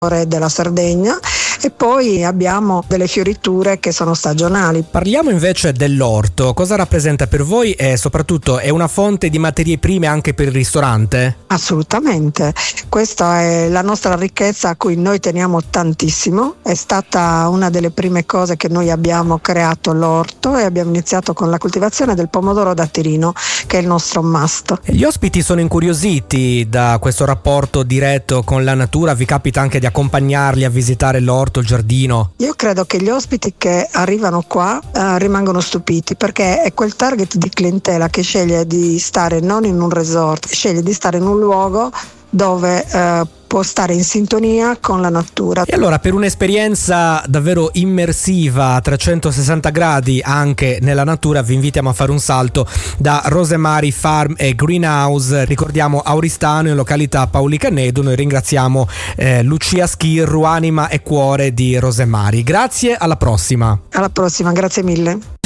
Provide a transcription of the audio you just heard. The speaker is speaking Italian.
della Sardegna, e poi abbiamo delle fioriture che sono stagionali. Parliamo invece dell'orto. Cosa rappresenta per voi e soprattutto è una fonte di materie prime anche per il ristorante? Assolutamente, questa è la nostra ricchezza a cui noi teniamo tantissimo. È stata una delle prime cose che noi abbiamo creato, l'orto, e abbiamo iniziato con la coltivazione del pomodoro datterino, che è il nostro must. Gli ospiti sono incuriositi da questo rapporto diretto con la natura? Vi capita anche di accompagnarli a visitare l'orto, il giardino? Io credo che gli ospiti che arrivano qua rimangono stupiti, perché è quel target di clientela che sceglie di stare non in un resort, sceglie di stare in un luogo dove può stare in sintonia con la natura. E allora, per un'esperienza davvero immersiva a 360 gradi anche nella natura, vi invitiamo a fare un salto da Rosemary Farm e Greenhouse. Ricordiamo Auristano, in località Paoli Canedo. Noi ringraziamo Lucia Schirru, anima e cuore di Rosemary. Grazie, alla prossima. Alla prossima, grazie mille.